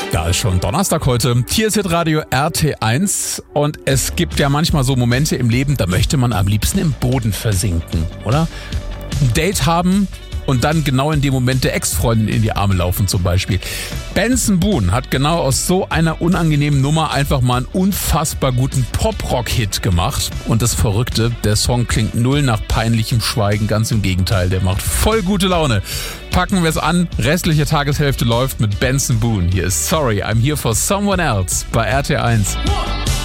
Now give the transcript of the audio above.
Ja, ist schon Donnerstag heute. Hier ist Hitradio RT1 und es gibt ja manchmal so Momente im Leben, da möchte man am liebsten im Boden versinken, oder? Ein Date haben und dann genau in dem Moment der Ex-Freundin in die Arme laufen zum Beispiel. Benson Boone hat genau aus so einer unangenehmen Nummer einfach mal einen unfassbar guten Pop-Rock-Hit gemacht. Und das Verrückte, der Song klingt null nach peinlichem Schweigen, ganz im Gegenteil, der macht voll gute Laune. Packen wir es an, restliche Tageshälfte läuft mit Benson Boone. Hier ist Sorry, I'm Here for Someone Else bei RT1.